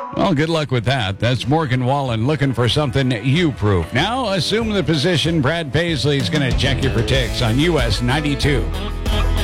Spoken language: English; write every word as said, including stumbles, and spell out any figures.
Well, good luck with that. That's Morgan Wallen looking for something you proof. Now, assume the position. Brad Paisley's going to check you for ticks on U S ninety-two.